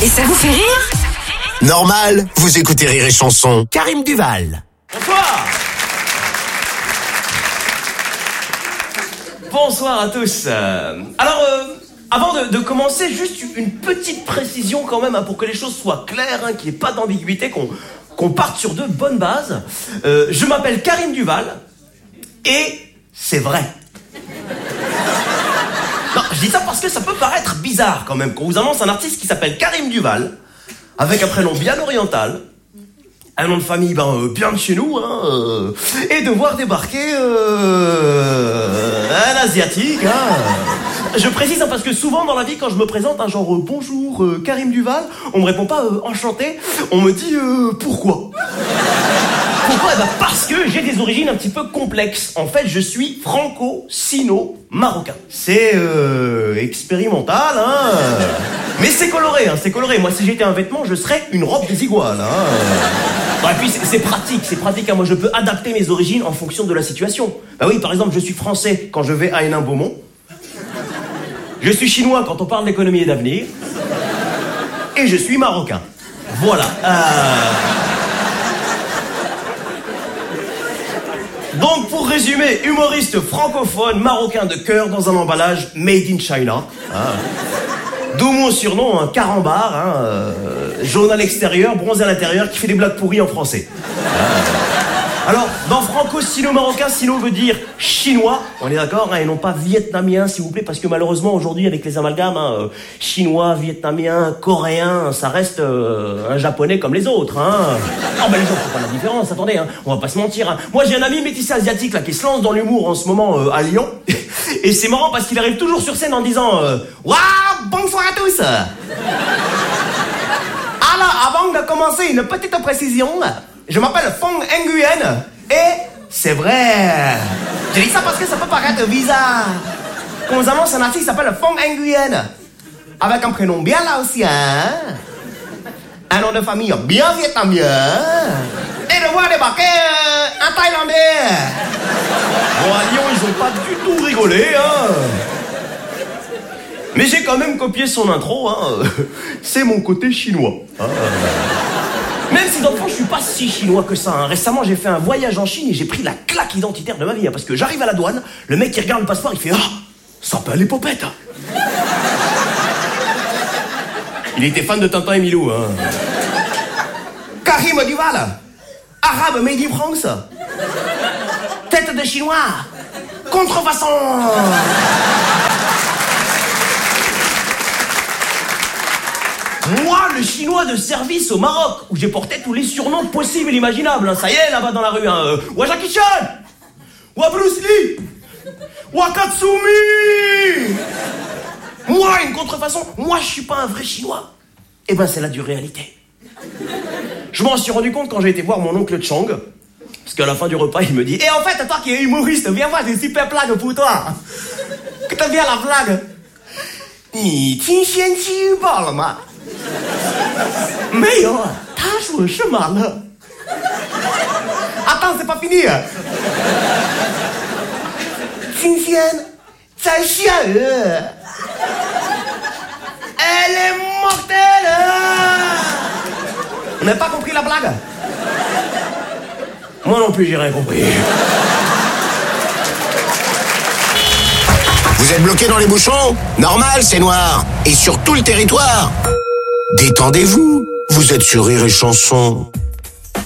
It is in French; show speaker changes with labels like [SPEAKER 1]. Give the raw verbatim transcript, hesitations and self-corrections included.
[SPEAKER 1] Et ça vous fait rire?
[SPEAKER 2] Normal, vous écoutez Rire et Chanson. Karim Duval.
[SPEAKER 3] Bonsoir. Bonsoir à tous. Euh, alors, euh, avant de, de commencer, juste une petite précision quand même, hein, pour que les choses soient claires, hein, qu'il n'y ait pas d'ambiguïté, qu'on, qu'on parte sur de bonnes bases. Euh, je m'appelle Karim Duval, et c'est vrai. Non, je dis ça parce que ça peut paraître bizarre quand même, qu'on vous annonce un artiste qui s'appelle Karim Duval, avec un prénom bien oriental, un nom de famille ben, euh, bien de chez nous, hein, euh, et de voir débarquer euh, un asiatique. Hein. Je précise hein, parce que souvent dans la vie, quand je me présente, un hein, genre euh, bonjour euh, Karim Duval, on me répond pas euh, enchanté, on me dit euh, pourquoi. Pourquoi? Eh ben parce que j'ai des origines un petit peu complexes. En fait, je suis franco-sino-marocain. C'est euh, expérimental, hein. Mais c'est coloré, hein, c'est coloré. Moi, si j'étais un vêtement, je serais une robe des iguales, hein. Bon, et puis, c'est, c'est pratique, c'est pratique. Hein. Moi, je peux adapter mes origines en fonction de la situation. Bah oui, par exemple, je suis français quand je vais à Hénin-Beaumont. Je suis chinois quand on parle d'économie et d'avenir. Et je suis marocain. Voilà. Euh... Donc, pour résumer, humoriste francophone, marocain de cœur dans un emballage made in China. Hein. D'où mon surnom, un carambar, hein, euh, jaune à l'extérieur, bronzé à l'intérieur, qui fait des blagues pourries en français. Hein. Alors, dans franco-sino-marocain, sino veut dire chinois, on est d'accord, hein, et non pas vietnamien, s'il vous plaît, parce que malheureusement, aujourd'hui, avec les amalgames, hein, euh, chinois, vietnamien, coréen, ça reste euh, un japonais comme les autres. Hein. Oh, ben les gens font pas la différence, attendez, hein, on va pas se mentir. Hein. Moi, j'ai un ami métissé asiatique là, qui se lance dans l'humour en ce moment euh, à Lyon, et c'est marrant parce qu'il arrive toujours sur scène en disant euh, « Waouh, bonsoir à tous !» Alors, avant de commencer, une petite précision. Je m'appelle Phong Nguyen et c'est vrai. Je dis ça parce que ça peut paraître bizarre. Qu'on nous annonce un artiste qui s'appelle Phong Nguyen avec un prénom bien laotien, un nom de famille bien vietnamien et de voir débarquer euh, un Thaïlandais. Bon, à Lyon, ils ont pas du tout rigolé, hein. Mais j'ai quand même copié son intro, hein. C'est mon côté chinois. Hein. Même si dans le fond, je suis pas si chinois que ça. Hein. Récemment, j'ai fait un voyage en Chine et j'ai pris la claque identitaire de ma vie. Hein, parce que j'arrive à la douane, le mec qui regarde le passeport, il fait « Ah, ça peut aller popette !» Il était fan de Tintin et Milou. Hein. Karim Duval, arabe made in France, tête de chinois, contrefaçon. Moi, le chinois de service au Maroc, où j'ai porté tous les surnoms possibles et imaginables. Hein. Ça y est, là-bas dans la rue. Hein. Wa Jackie Chan, Wa Bruce Lee, Wa Katsumi. Moi, une contrefaçon. Moi, je suis pas un vrai chinois. Eh ben, c'est la dure réalité. Je m'en suis rendu compte quand j'ai été voir mon oncle Chang. Parce qu'à la fin du repas, il me dit « Et en fait, toi qui es humoriste, viens voir, j'ai une super blague pour toi. Que t'aimes bien la blague? Ni tin xian qi ba le ma? 没有，他说什么了 Attends, c'est pas fini. 今天在下雨 Elle est mortelle. On n'a pas compris la blague? Moi non plus, j'ai rien compris.
[SPEAKER 2] Vous êtes bloqué dans les bouchons? Normal, c'est noir. Et sur tout le territoire. Détendez-vous. Vous êtes sur Rire et Chanson.